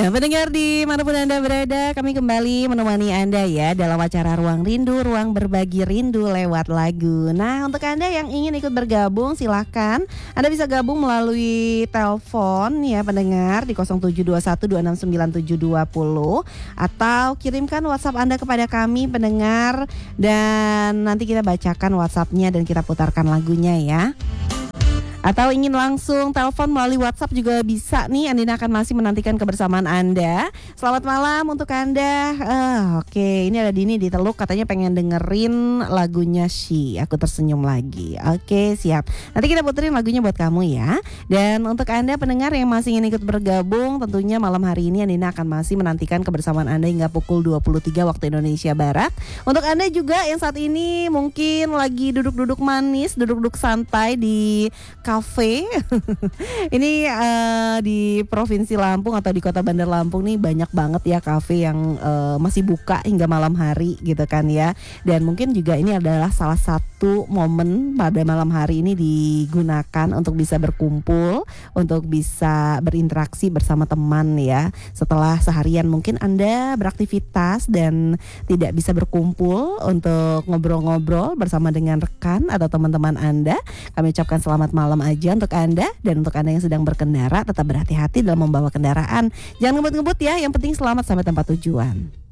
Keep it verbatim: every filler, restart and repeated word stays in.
Nah, pendengar di manapun Anda berada, kami kembali menemani Anda ya dalam acara Ruang Rindu, ruang berbagi rindu lewat lagu. Nah, untuk Anda yang ingin ikut bergabung, silahkan Anda bisa gabung melalui telepon ya pendengar di nol tujuh dua satu dua enam sembilan tujuh dua nol atau kirimkan WhatsApp Anda kepada kami pendengar dan nanti kita bacakan WhatsApp-nya dan kita putarkan lagunya ya. Atau ingin langsung telepon melalui WhatsApp juga bisa nih. Andina akan masih menantikan kebersamaan Anda. Selamat malam untuk Anda. uh, Oke, okay. Ini ada Dini di Teluk, katanya pengen dengerin lagunya She, Aku Tersenyum Lagi. Oke, okay, siap. Nanti kita puterin lagunya buat kamu ya. Dan untuk Anda pendengar yang masih ingin ikut bergabung, tentunya malam hari ini Andina akan masih menantikan kebersamaan Anda hingga pukul dua puluh tiga waktu Indonesia Barat. Untuk Anda juga yang saat ini mungkin lagi duduk-duduk manis, duduk-duduk santai di kafe. Ini uh, di Provinsi Lampung atau di Kota Bandar Lampung nih banyak banget ya kafe yang uh, masih buka hingga malam hari gitu kan ya. Dan mungkin juga ini adalah salah satu momen pada malam hari ini digunakan untuk bisa berkumpul, untuk bisa berinteraksi bersama teman ya. Setelah seharian mungkin Anda beraktivitas dan tidak bisa berkumpul untuk ngobrol-ngobrol bersama dengan rekan atau teman-teman Anda. Kami ucapkan selamat malam aja untuk Anda, dan untuk Anda yang sedang berkendara tetap berhati-hati dalam membawa kendaraan. Jangan ngebut-ngebut ya, yang penting selamat sampai tempat tujuan.